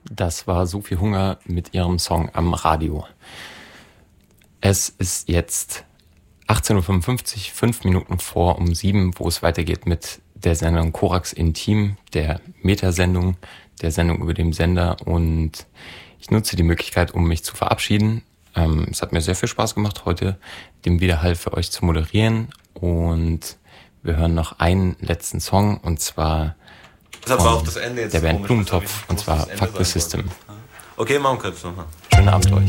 Das war Sophie Hunger mit ihrem Song Am Radio. Es ist jetzt 18.55 Uhr, 5 Minuten vor um 7, wo es weitergeht mit der Sendung Korax Intim, der Metasendung, der Sendung über dem Sender. Und ich nutze die Möglichkeit, um mich zu verabschieden. Es hat mir sehr viel Spaß gemacht, heute den Widerhall für euch zu moderieren. Und wir hören noch einen letzten Song, und zwar das war auch das Ende jetzt der Band Blumentopf, und zwar Fuck the System. Okay, machen wir kurz nochmal. Schönen Abend euch.